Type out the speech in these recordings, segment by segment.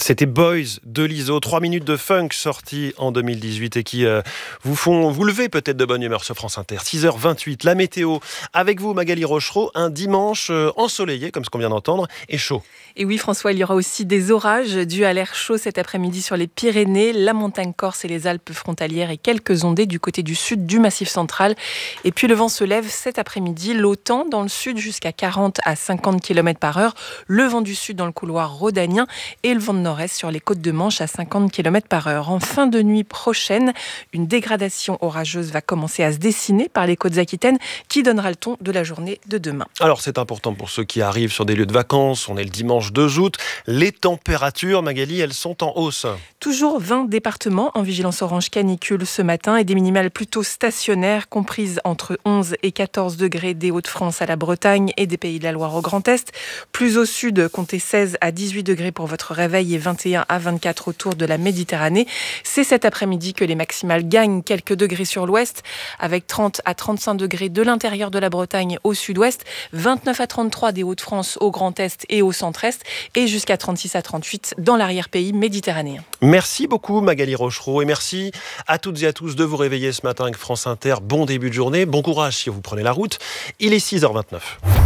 C'était Boys de Lizzo, 3 minutes de funk sorti en 2018 et qui vous font vous lever peut-être de bonne humeur sur France Inter. 6h28, la météo avec vous Magali Rochereau, un dimanche ensoleillé comme ce qu'on vient d'entendre et chaud. Et oui François, il y aura aussi des orages dus à l'air chaud cet après-midi sur les Pyrénées, la montagne corse et les Alpes frontalières et quelques ondées du côté du sud du Massif central. Et puis le vent se lève cet après-midi, l'eau tend dans le sud jusqu'à 40 à 50 km/h, le vent du sud dans le couloir rhodanien et le vent de nord-est sur les côtes de Manche à 50 km/h. En fin de nuit prochaine, une dégradation orageuse va commencer à se dessiner par les côtes aquitaines qui donnera le ton de la journée de demain. Alors c'est important pour ceux qui arrivent sur des lieux de vacances, on est le dimanche 2 août, les températures, Magali, elles sont en hausse. Toujours 20 départements en vigilance orange canicule ce matin et des minimales plutôt stationnaires comprises entre 11 et 14 degrés des Hauts-de-France à la Bretagne et des Pays de la Loire au Grand Est. Plus au sud, comptez 16 à 18 degrés pour votre réveil et 21 à 24 autour de la Méditerranée. C'est cet après-midi que les maximales gagnent quelques degrés sur l'ouest avec 30 à 35 degrés de l'intérieur de la Bretagne au sud-ouest, 29 à 33 des Hauts-de-France au Grand Est et au centre-est et jusqu'à 36 à 38 dans l'arrière-pays méditerranéen. Merci beaucoup Magali Rochereau et merci à toutes et à tous de vous réveiller ce matin avec France Inter. Bon début de journée, bon courage si vous prenez la route. Il est 6h29.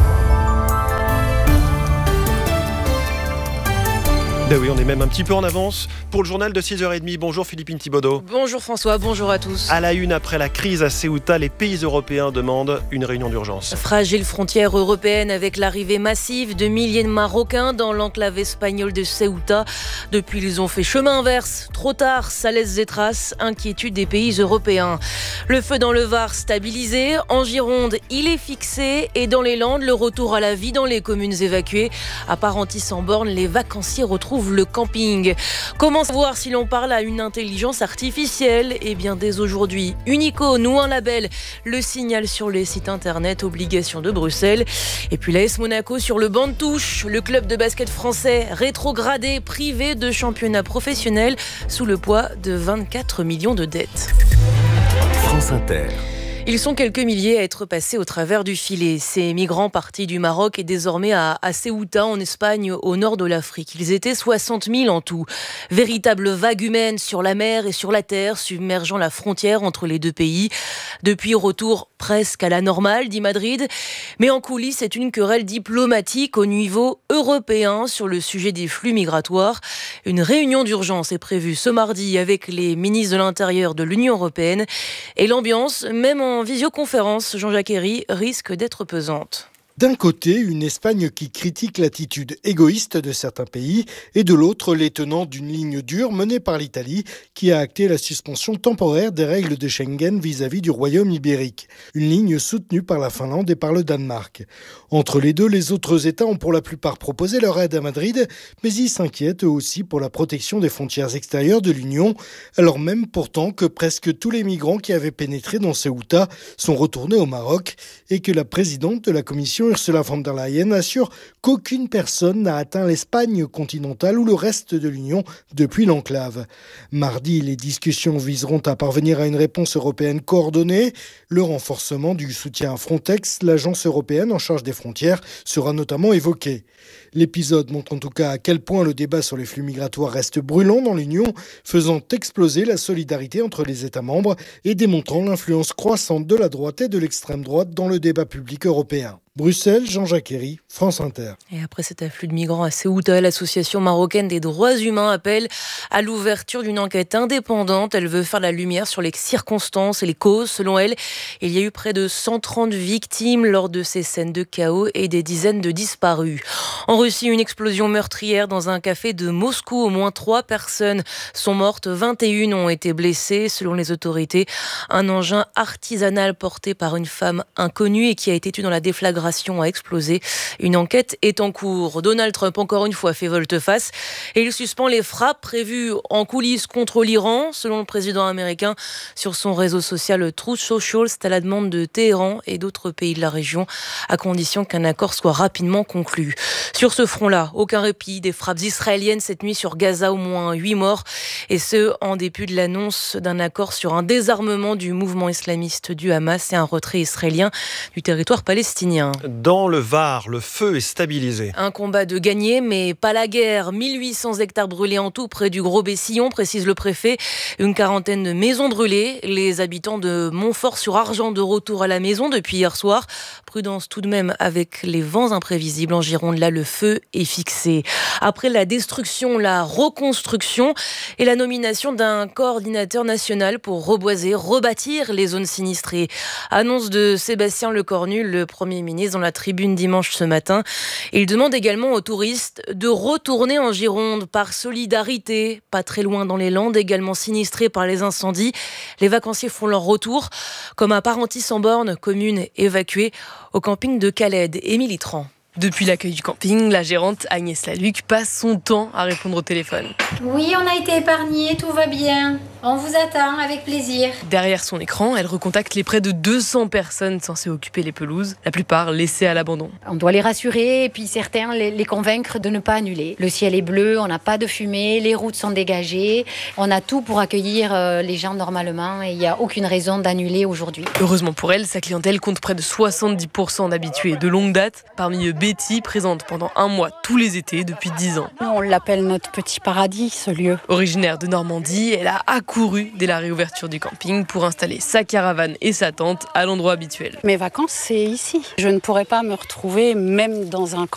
Ben oui, on est même un petit peu en avance pour le journal de 6h30. Bonjour Philippine Thibaudot. Bonjour François, bonjour à tous. À la une, après la crise à Ceuta, les pays européens demandent une réunion d'urgence. Fragile frontière européenne avec l'arrivée massive de milliers de Marocains dans l'enclave espagnole de Ceuta. Depuis, ils ont fait chemin inverse. Trop tard, ça laisse des traces. Inquiétude des pays européens. Le feu dans le Var stabilisé. En Gironde, il est fixé. Et dans les Landes, le retour à la vie dans les communes évacuées. À Parentis-en-Born, les vacanciers retrouvent le camping. Comment savoir si l'on parle à une intelligence artificielle ? Eh bien, dès aujourd'hui, une icône ou un label le signale sur les sites internet, obligation de Bruxelles. Et puis l'AS Monaco sur le banc de touche. Le club de basket français rétrogradé, privé de championnat professionnel, sous le poids de 24 millions de dettes. France Inter. Ils sont quelques milliers à être passés au travers du filet. Ces migrants partis du Maroc et désormais à Ceuta, en Espagne, au nord de l'Afrique. Ils étaient 60 000 en tout. Véritable vague humaine sur la mer et sur la terre, submergeant la frontière entre les deux pays. Depuis, retour presque à la normale, dit Madrid. Mais en coulisses, c'est une querelle diplomatique au niveau européen sur le sujet des flux migratoires. Une réunion d'urgence est prévue ce mardi avec les ministres de l'Intérieur de l'Union européenne. Et l'ambiance, même en visioconférence, Jean-Jacques Herry, risque d'être pesante. D'un côté, une Espagne qui critique l'attitude égoïste de certains pays et de l'autre, les tenants d'une ligne dure menée par l'Italie qui a acté la suspension temporaire des règles de Schengen vis-à-vis du Royaume ibérique. Une ligne soutenue par la Finlande et par le Danemark. Entre les deux, les autres États ont pour la plupart proposé leur aide à Madrid, mais ils s'inquiètent eux aussi pour la protection des frontières extérieures de l'Union, alors même pourtant que presque tous les migrants qui avaient pénétré dans Ceuta sont retournés au Maroc et que la présidente de la Commission Ursula von der Leyen assure qu'aucune personne n'a atteint l'Espagne continentale ou le reste de l'Union depuis l'enclave. Mardi, les discussions viseront à parvenir à une réponse européenne coordonnée. Le renforcement du soutien à Frontex, l'agence européenne en charge des frontières, sera notamment évoqué. L'épisode montre en tout cas à quel point le débat sur les flux migratoires reste brûlant dans l'Union, faisant exploser la solidarité entre les États membres et démontrant l'influence croissante de la droite et de l'extrême droite dans le débat public européen. Bruxelles, Jean-Jacques Herry, France Inter. Et après cet afflux de migrants à Ceuta, l'association marocaine des droits humains appelle à l'ouverture d'une enquête indépendante. Elle veut faire la lumière sur les circonstances et les causes. Selon elle, il y a eu près de 130 victimes lors de ces scènes de chaos et des dizaines de disparus. En Russie, une explosion meurtrière dans un café de Moscou. Au moins 3 personnes sont mortes, 21 ont été blessées. Selon les autorités, un engin artisanal porté par une femme inconnue et qui a été tué dans la déflagration a explosé. Une enquête est en cours. Donald Trump, encore une fois, fait volte-face et il suspend les frappes prévues en coulisses contre l'Iran. Selon le président américain, sur son réseau social Truth Social, c'est à la demande de Téhéran et d'autres pays de la région, à condition qu'un accord soit rapidement conclu. Sur ce front-là, aucun répit. Des frappes israéliennes cette nuit sur Gaza, au moins 8 morts. Et ce, en dépit de l'annonce d'un accord sur un désarmement du mouvement islamiste du Hamas et un retrait israélien du territoire palestinien. Dans le Var, le feu est stabilisé. Un combat de gagné, mais pas la guerre. 1800 hectares brûlés en tout près du Gros-Bessillon, précise le préfet. Une quarantaine de maisons brûlées. Les habitants de Montfort-sur-Argent de retour à la maison depuis hier soir. Prudence tout de même avec les vents imprévisibles en Gironde. Là, le feu est fixé. Après la destruction, la reconstruction et la nomination d'un coordinateur national pour reboiser, rebâtir les zones sinistrées. Annonce de Sébastien Lecornu, le Premier ministre, dans la tribune dimanche ce matin. Il demande également aux touristes de retourner en Gironde par solidarité. Pas très loin dans les Landes, également sinistrées par les incendies. Les vacanciers font leur retour, comme à Parentis-en-Born, commune évacuée, au camping de Calède. Émilie Tran. Depuis l'accueil du camping, la gérante Agnès Laluc passe son temps à répondre au téléphone. Oui, on a été épargnés, tout va bien. On vous attend avec plaisir. Derrière son écran, elle recontacte les près de 200 personnes censées occuper les pelouses, la plupart laissées à l'abandon. On doit les rassurer et puis certains les convaincre de ne pas annuler. Le ciel est bleu, on n'a pas de fumée, les routes sont dégagées. On a tout pour accueillir les gens normalement et il n'y a aucune raison d'annuler aujourd'hui. Heureusement pour elle, sa clientèle compte près de 70% d'habitués de longue date. Parmi eux, Betty, présente pendant un mois tous les étés depuis 10 ans. On l'appelle notre petit paradis, ce lieu. Originaire de Normandie, elle a accouru dès la réouverture du camping pour installer sa caravane et sa tente à l'endroit habituel. Mes vacances, c'est ici. Je ne pourrais pas me retrouver même dans un